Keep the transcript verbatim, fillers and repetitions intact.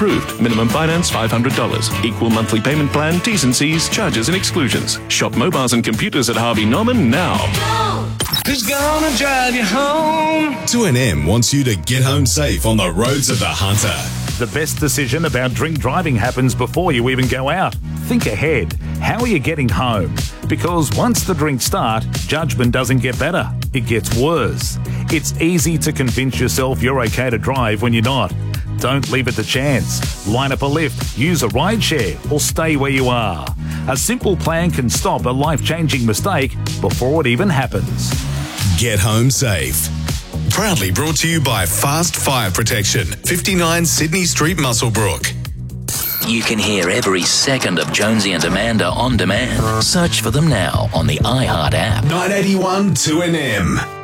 approved. Minimum finance five hundred dollars. Equal monthly payment plan, T's and C's, charges and exclusions. Shop mobiles and computers at Harvey Norman now. Who's gonna drive you home? two N M wants you to get home safe on the roads of the Hunter. The best decision about drink driving happens before you even go out. Think ahead. How are you getting home? Because once the drinks start, judgment doesn't get better. It gets worse. It's easy to convince yourself you're okay to drive when you're not. Don't leave it to chance. Line up a lift, use a rideshare, or stay where you are. A simple plan can stop a life-changing mistake before it even happens. Get home safe. Proudly brought to you by Fast Fire Protection, fifty-nine Sydney Street, Muswellbrook. You can hear every second of Jonesy and Amanda on demand. Search for them now on the iHeart app. nine eighty-one two N M.